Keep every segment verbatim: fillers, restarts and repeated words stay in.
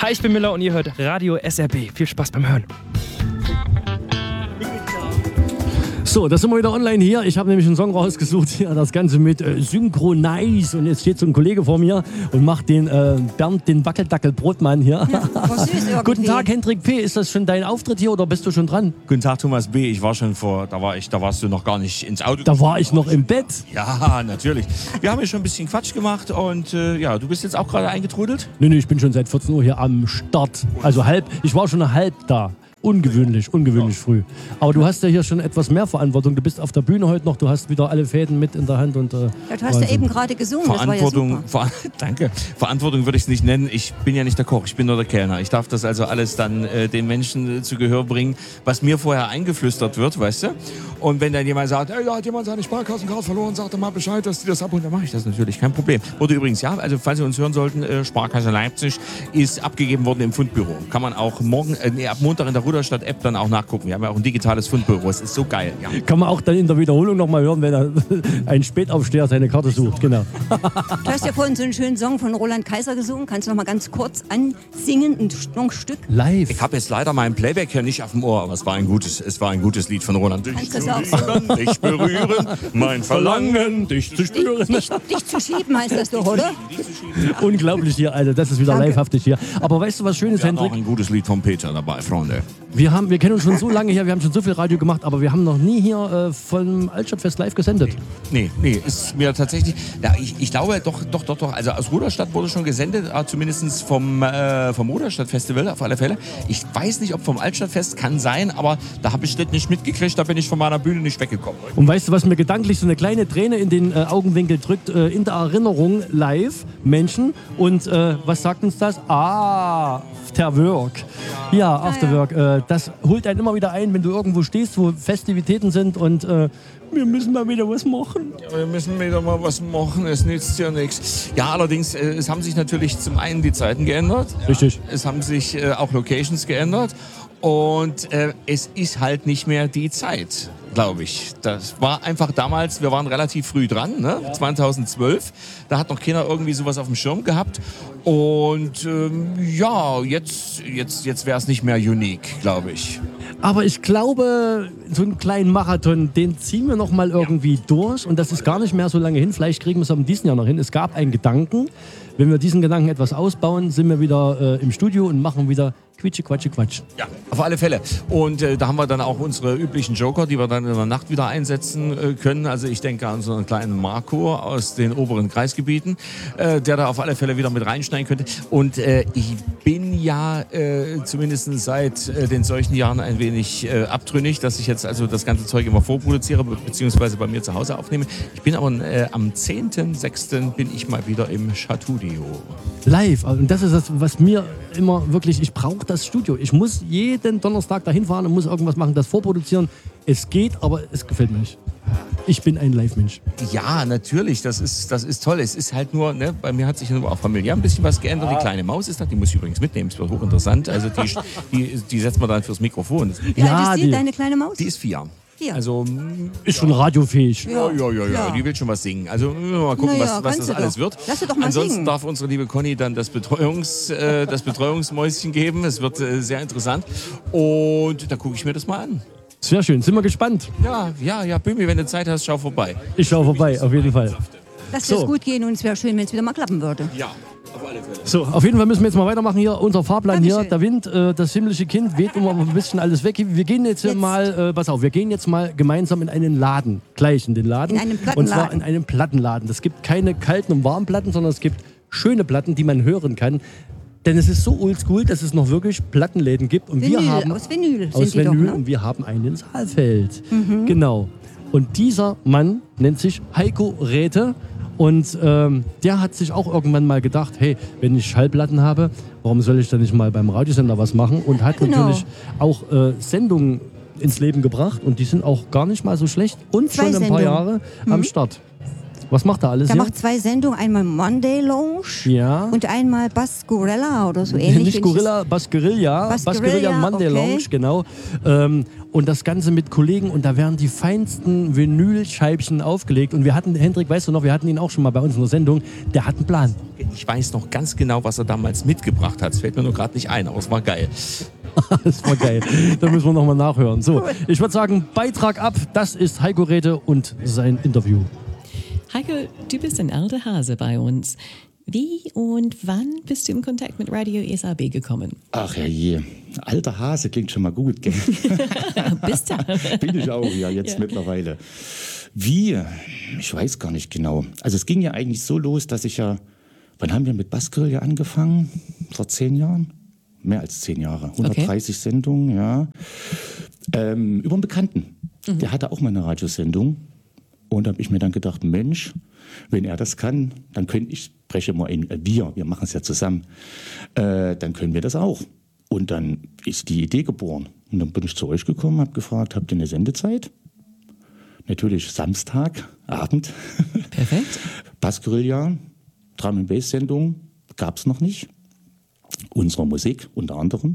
Hi, ich bin Miller und ihr hört Radio S R B. Viel Spaß beim Hören. So, da sind wir wieder online hier. Ich habe nämlich einen Song rausgesucht hier, das Ganze mit äh, Synchronize. Und jetzt steht so ein Kollege vor mir und macht den äh, Bernd, den Wackeldackel-Brotmann hier. Ja, Guten Tag, Hendrik P. Ist das schon dein Auftritt hier oder bist du schon dran? Guten Tag, Thomas B. Ich war schon vor, da war ich, da warst du noch gar nicht ins Auto. Da war ich noch im Bett. Ja, natürlich. Wir haben hier schon ein bisschen Quatsch gemacht und äh, ja, du bist jetzt auch gerade eingetrudelt? Nee, nee, ich bin schon seit vierzehn Uhr hier am Start. Also halb, ich war schon halb da. Ungewöhnlich, ungewöhnlich früh. Aber du hast ja hier schon etwas mehr Verantwortung. Du bist auf der Bühne heute noch, du hast wieder alle Fäden mit in der Hand. Und, äh, ja, du hast ja eben gerade gesungen, Verantwortung, das war ja Ver danke. Verantwortung würde ich es nicht nennen. Ich bin ja nicht der Koch, ich bin nur der Kellner. Ich darf das also alles dann äh, den Menschen äh, zu Gehör bringen, was mir vorher eingeflüstert wird, weißt du? Und wenn dann jemand sagt, hey, da hat jemand seine Sparkassenkarte verloren, sagt er mal Bescheid, dass die das abholen, dann mache ich das natürlich, kein Problem. Wurde übrigens, ja, also falls Sie uns hören sollten, äh, Sparkasse Leipzig ist abgegeben worden im Fundbüro. Kann man auch morgen, äh, nee, ab Montag in der Ruderstadt-App dann auch nachgucken. Wir haben ja auch ein digitales Fundbüro. Es ist so geil. Ja. Kann man auch dann in der Wiederholung nochmal hören, wenn er ein Spätaufsteher seine Karte sucht. Genau. Du hast ja vorhin so einen schönen Song von Roland Kaiser gesungen. Kannst du noch mal ganz kurz ansingen, ein, noch ein Stück? Live. Ich habe jetzt leider meinen Playback hier nicht auf dem Ohr, aber es war ein gutes, es war ein gutes Lied von Roland. Dich Kannst du das auch so? Dich berühren, mein Verlangen, dich zu spüren. Dich, dich, dich zu schieben heißt das doch, oder? Unglaublich hier, Alter. Das ist wieder Danke. livehaftig hier. Aber weißt du, was Schönes, Wir haben auch Hendrik? ein gutes Lied von Peter dabei, Freunde. Wir, haben, wir kennen uns schon so lange hier, wir haben schon so viel Radio gemacht, aber wir haben noch nie hier äh, vom Altstadtfest live gesendet. Nee, nee, ist mir tatsächlich, ja, ich, ich glaube doch, doch, doch, doch, also aus Ruderstadt wurde schon gesendet, äh, zumindest vom, äh, vom Ruderstadt-Festival auf alle Fälle. Ich weiß nicht, ob vom Altstadtfest, kann sein, aber da habe ich das nicht mitgekriegt, da bin ich von meiner Bühne nicht weggekommen. Und weißt du, was mir gedanklich so eine kleine Träne in den äh, Augenwinkel drückt, äh, in der Erinnerung live, Menschen, und äh, was sagt uns das? Ah, Afterwork. Ja, Afterwork. Äh, das holt einen immer wieder ein, wenn du irgendwo stehst, wo Festivitäten sind und äh, wir müssen mal wieder was machen. Ja, wir müssen wieder mal was machen, es nützt ja nichts. Ja, allerdings, äh, es haben sich natürlich zum einen die Zeiten geändert. Richtig. Ja, es haben sich äh, auch Locations geändert. Und äh, es ist halt nicht mehr die Zeit, glaube ich. Das war einfach damals, wir waren relativ früh dran, ne? Ja. zweitausendzwölf. Da hat noch keiner irgendwie sowas auf dem Schirm gehabt. Und ähm, ja, jetzt, jetzt, jetzt wäre es nicht mehr unique, glaube ich. Aber ich glaube, so einen kleinen Marathon, den ziehen wir noch mal irgendwie durch. Und das ist gar nicht mehr so lange hin. Vielleicht kriegen wir es auch in diesem Jahr noch hin. Es gab einen Gedanken. Wenn wir diesen Gedanken etwas ausbauen, sind wir wieder äh, im Studio und machen wieder Quitsche, Quatsche, Quatsch. Ja, auf alle Fälle. Und äh, da haben wir dann auch unsere üblichen Joker, die wir dann in der Nacht wieder einsetzen äh, können. Also ich denke an so einen kleinen Marco aus den oberen Kreisgebieten, äh, der da auf alle Fälle wieder mit reinschneiden könnte. Und äh, ich bin ja äh, zumindest seit äh, den solchen Jahren ein wenig äh, abtrünnig, dass ich jetzt also das ganze Zeug immer vorproduziere, beziehungsweise bei mir zu Hause aufnehme. Ich bin aber äh, am zehnten sechsten bin ich mal wieder im Chatudio. Live. Und das ist das, was mir immer wirklich, ich brauche das Studio. Ich muss jeden Donnerstag dahin fahren und muss irgendwas machen, das vorproduzieren. Es geht, aber es gefällt mir nicht. Ich bin ein Live-Mensch. Ja, natürlich, das ist, das ist toll. Es ist halt nur, ne, bei mir hat sich nur auch familiär ein bisschen was geändert. Die kleine Maus ist da, die muss ich übrigens mitnehmen, das wird hochinteressant. Also die, die, die setzt man dann fürs Mikrofon. Wie alt ist die, deine kleine Maus? Die ist vier. Vier. Also ist schon radiofähig. Ja, ja, ja, ja, ja. Die will schon was singen. Also mal gucken, Na ja, was, was das alles doch. wird. Lass sie doch mal Ansonsten singen. darf unsere liebe Conny dann das, Betreuungs, äh, das Betreuungsmäuschen geben. Es wird äh, sehr interessant. Und da gucke ich mir das mal an. Sehr schön, sind wir gespannt. Ja, ja, ja, Bömi, wenn du Zeit hast, schau vorbei. Ich schaue vorbei, auf jeden Fall. Lass So. es gut gehen und es wäre schön, wenn es wieder mal klappen würde. Ja, auf alle Fälle. So, auf jeden Fall müssen wir jetzt mal weitermachen hier. Unser Fahrplan Dankeschön. hier, der Wind, äh, das himmlische Kind weht immer ein bisschen alles weg. Wir gehen jetzt, Jetzt. mal, äh, pass auf, wir gehen jetzt mal gemeinsam in einen Laden, gleich in den Laden. In einen Und zwar Plattenladen. in einen Plattenladen. Es gibt keine kalten und warmen Platten, sondern es gibt schöne Platten, die man hören kann. Denn es ist so oldschool, dass es noch wirklich Plattenläden gibt. Und Vinyl, wir haben aus Vinyl sind aus die Vinyl doch, ne? und wir haben einen Saalfeld. Genau. Und dieser Mann nennt sich Heiko Räthe. Und ähm, der hat sich auch irgendwann mal gedacht, hey, wenn ich Schallplatten habe, warum soll ich dann nicht mal beim Radiosender was machen? Und hat Genau. natürlich auch äh, Sendungen ins Leben gebracht. Und die sind auch gar nicht mal so schlecht. Und Zwei schon ein paar Sendungen. Jahre am Start. Was macht er alles Der hier? macht zwei Sendungen, einmal Monday Lounge Ja. und einmal Bass Gorilla oder so ähnlich. Nicht Gorilla, Bass Guerilla. Bass Bass Guerilla Guerilla, Monday okay. Lounge, genau. Ähm, und das Ganze mit Kollegen und da werden die feinsten Vinylscheibchen aufgelegt. Und wir hatten, Hendrik, weißt du noch, wir hatten ihn auch schon mal bei uns in der Sendung, der hat einen Plan. Ich weiß noch ganz genau, was er damals mitgebracht hat. Es fällt mir nur gerade nicht ein, aber es war geil. Das war geil. Da müssen wir nochmal nachhören. So, ich würde sagen, Beitrag ab. Das ist Heiko Räthe und sein Interview. Heiko, du bist ein alter Hase bei uns. Wie und wann bist du in Kontakt mit Radio S A B gekommen? Ach ja je, alter Hase klingt schon mal gut, gell? Bist du? Bin ich auch, ja, jetzt Ja. mittlerweile. Wie? Ich weiß gar nicht genau. Also es ging ja eigentlich so los, dass ich ja, wann haben wir mit Bassgrill ja angefangen? Vor zehn Jahren? Mehr als zehn Jahre. hundertdreißig okay. Sendungen, ja. Ähm, über einen Bekannten. Mhm. Der hatte auch mal eine Radiosendung. Und da habe ich mir dann gedacht, Mensch, wenn er das kann, dann könnte ich, spreche mal in, äh, wir, wir machen es ja zusammen, äh, dann können wir das auch. Und dann ist die Idee geboren. Und dann bin ich zu euch gekommen, habe gefragt, habt ihr eine Sendezeit? Natürlich Samstag, Abend. Perfekt. Bassguerilla, Drum and Bass Sendung gab es noch nicht. Unsere Musik unter anderem.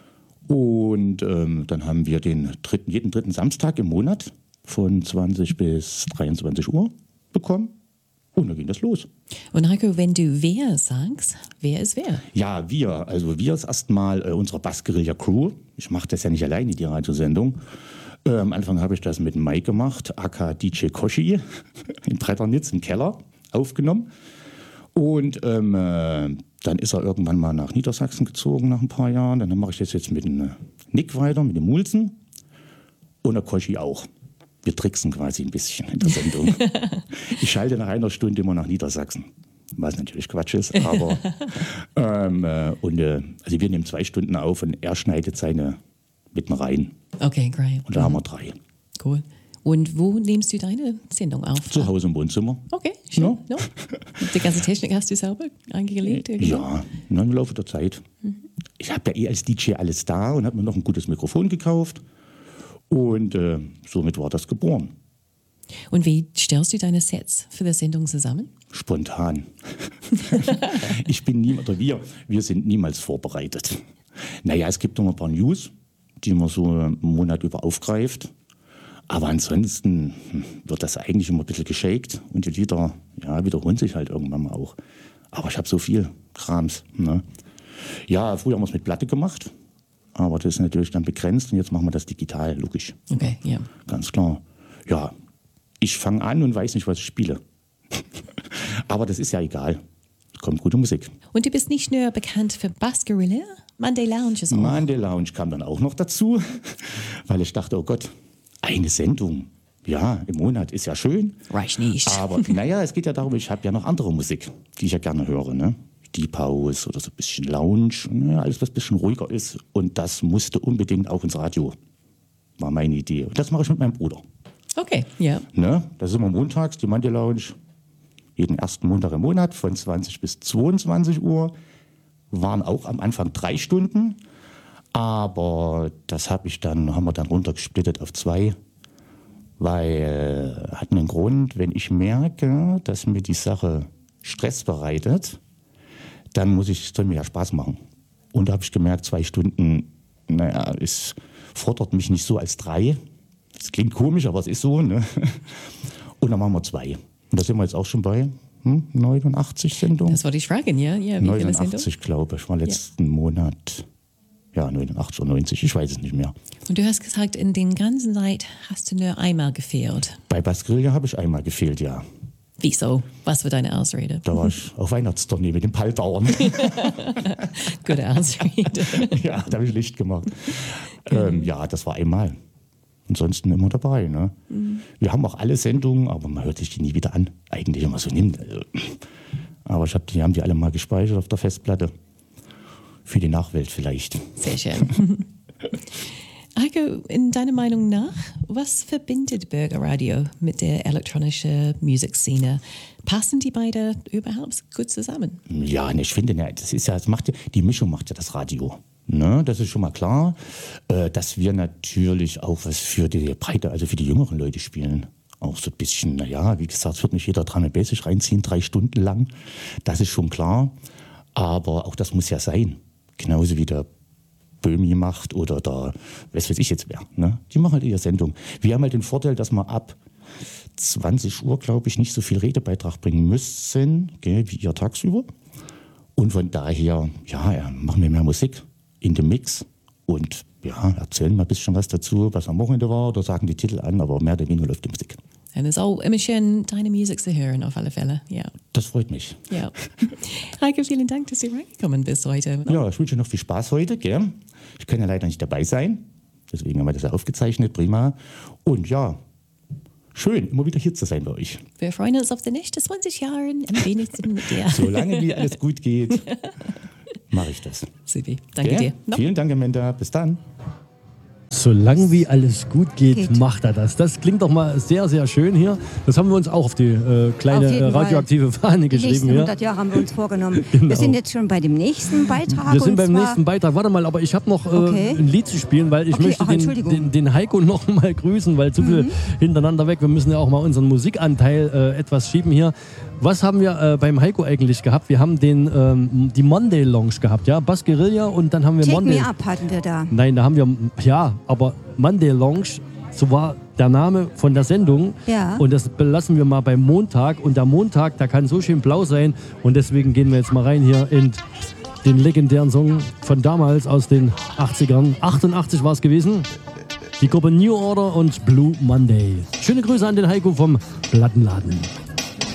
Und ähm, dann haben wir den dritten, jeden dritten Samstag im Monat von zwanzig bis dreiundzwanzig Uhr bekommen. Und dann ging das los. Und Heiko, wenn du wer sagst, wer ist wer? Ja, wir. Also wir ist erstmal äh, unsere Bassguerilla-Crew. Ich mache das ja nicht alleine, die Radiosendung. Äh, am Anfang habe ich das mit Mike gemacht, aka D J Koshi, in Bretternitz im Keller aufgenommen. Und ähm, äh, dann ist er irgendwann mal nach Niedersachsen gezogen nach ein paar Jahren. Dann mache ich das jetzt mit dem Nick weiter, mit dem Mulzen. Und der Koshi auch. Wir tricksen quasi ein bisschen in der Sendung. Ich schalte nach einer Stunde immer nach Niedersachsen. Was natürlich Quatsch ist, aber ähm, äh, und, äh, also wir nehmen zwei Stunden auf und er schneidet seine mitten rein. Okay, great. Und da mhm. haben wir drei. Cool. Und wo nimmst du deine Sendung auf? Zu Hause im Wohnzimmer. Okay, schön. No. No? Die ganze Technik hast du selber angelegt? Irgendwo? Ja, im Laufe der Zeit. Mhm. Ich habe ja eh als D J alles da und habe mir noch ein gutes Mikrofon gekauft. Und äh, somit war das geboren. Und wie stellst du deine Sets für die Sendung zusammen? Spontan. Ich bin nie, oder wir, wir sind niemals vorbereitet. Naja, es gibt noch ein paar News, die man so einen Monat über aufgreift. Aber ansonsten wird das eigentlich immer ein bisschen geshakt und die Lieder ja, wiederholen sich halt irgendwann mal auch. Aber ich habe so viel Krams. Ne? Ja, früher haben wir es mit Platte gemacht. Aber das ist natürlich dann begrenzt und jetzt machen wir das digital, logisch. Okay, ja. Ganz klar. Ja, ich fange an und weiß nicht, was ich spiele. Aber das ist ja egal. Es kommt gute Musik. Und du bist nicht nur bekannt für Bassguerilla, Monday Lounge ist auch. Monday Lounge kam dann auch noch dazu, weil ich dachte, oh Gott, eine Sendung, ja, im Monat ist ja schön. Reicht nicht. Aber naja, es geht ja darum, ich habe ja noch andere Musik, die ich ja gerne höre, ne? Deep House oder so ein bisschen Lounge, ne, alles was ein bisschen ruhiger ist. Und das musste unbedingt auch ins Radio, war meine Idee. Und das mache ich mit meinem Bruder. Okay, ja. Ne, da sind wir montags, die Monday Lounge, jeden ersten Montag im Monat von zwanzig bis zweiundzwanzig Uhr. Waren auch am Anfang drei Stunden, aber das habe ich dann, haben wir dann runtergesplittet auf zwei, weil äh, hat einen Grund, wenn ich merke, dass mir die Sache Stress bereitet, dann muss ich, soll mir ja Spaß machen. Und da habe ich gemerkt, zwei Stunden, naja, es fordert mich nicht so als drei. Das klingt komisch, aber es ist so. Ne? Und dann machen wir zwei. Und da sind wir jetzt auch schon bei hm, neunundachtzig Sendungen. Das wollte ich fragen, ja. ja wie neunundachtzig, glaube ich, war letzten ja. Monat. Ja, neunundachtzig oder neunzig, ich weiß es nicht mehr. Und du hast gesagt, in den ganzen Zeit hast du nur einmal gefehlt. Bei Bassguerilla habe ich einmal gefehlt, ja. Wieso? Was war deine Ausrede? Da war ich auf Weihnachtstournee mit den Paltauern. Gute Ausrede. Ja, da habe ich Licht gemacht. ähm, ja, das war einmal. Ansonsten immer dabei. Ne? Mhm. Wir haben auch alle Sendungen, aber man hört sich die nie wieder an. Eigentlich immer so nimmt. Also. Aber ich hab die haben die alle mal gespeichert auf der Festplatte. Für die Nachwelt vielleicht. Sehr schön. Heiko, in deiner Meinung nach, was verbindet Bürgerradio mit der elektronischen Musikszene? Passen die beide überhaupt gut zusammen? Ja, ne, ich finde, ne, das ist ja, das macht ja, die Mischung macht ja das Radio. Ne, das ist schon mal klar, äh, dass wir natürlich auch was für die Breite, also für die jüngeren Leute spielen. Auch so ein bisschen, naja, wie gesagt, es wird nicht jeder Drum and Bass sich reinziehen, drei Stunden lang. Das ist schon klar. Aber auch das muss ja sein. Genauso wie der Böhmi macht oder der, was weiß ich jetzt wer. Ne? Die machen halt ihre Sendung. Wir haben halt den Vorteil, dass wir ab zwanzig Uhr, glaube ich, nicht so viel Redebeitrag bringen müssen, gell, wie ihr tagsüber. Und von daher, ja, machen wir mehr Musik in dem Mix und ja, erzählen mal ein bisschen was dazu, was am Wochenende war oder sagen die Titel an, aber mehr oder weniger läuft die Musik. Und es ist auch immer schön, deine Musik zu hören, auf alle Fälle. Ja. Das freut mich. Ja. Heike, vielen Dank, dass du reingekommen bist heute. Ja, ich wünsche noch viel Spaß heute. Gell? Ich kann ja leider nicht dabei sein, deswegen haben wir das ja aufgezeichnet, prima. Und ja, schön, immer wieder hier zu sein bei euch. Wir freuen uns auf die nächsten zwanzig Jahre im wenigsten mit dir. Solange wie alles gut geht, mache ich das. Super, danke Gell? dir. No? Vielen Dank, Amanda. Bis dann. Solange wie alles gut geht, Geht. macht er das. Das klingt doch mal sehr, sehr schön hier. Das haben wir uns auch auf die äh, kleine Auf jeden äh, radioaktive Fahne Die nächsten geschrieben hier. hundert Jahre haben wir uns vorgenommen. Genau. Wir sind jetzt schon bei dem nächsten Beitrag. Wir sind und beim zwar, nächsten Beitrag. Warte mal, aber ich habe noch äh, Okay. ein Lied zu spielen, weil ich Okay, möchte ach, den, Entschuldigung. den, den Heiko noch mal grüßen, weil zu viel hintereinander weg. Wir müssen ja auch mal unseren Musikanteil äh, etwas schieben hier. Was haben wir äh, beim Heiko eigentlich gehabt? Wir haben den, ähm, die Monday Lounge gehabt, ja, Bass Guerilla und dann haben wir Take Monday. Me Up hatten wir da. Nein, da haben wir, ja, aber Monday Lounge, so war der Name von der Sendung. Ja. Und das belassen wir mal beim Montag. Und der Montag, der kann so schön blau sein. Und deswegen gehen wir jetzt mal rein hier in den legendären Song von damals aus den achtzigern. achtundachtzig war es gewesen. Die Gruppe New Order und Blue Monday. Schöne Grüße an den Heiko vom Plattenladen.